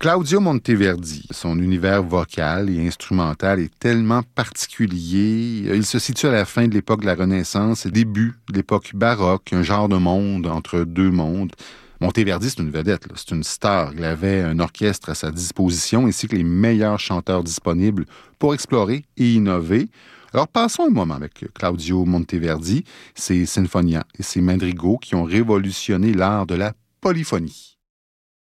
Claudio Monteverdi, son univers vocal et instrumental est tellement particulier. Il se situe à la fin de l'époque de la Renaissance et début de l'époque baroque, un genre de monde entre deux mondes. Monteverdi, c'est une vedette, là. C'est une star. Il avait un orchestre à sa disposition ainsi que les meilleurs chanteurs disponibles pour explorer et innover. Alors, passons un moment avec Claudio Monteverdi, ses sinfonias et ses madrigaux qui ont révolutionné l'art de la polyphonie.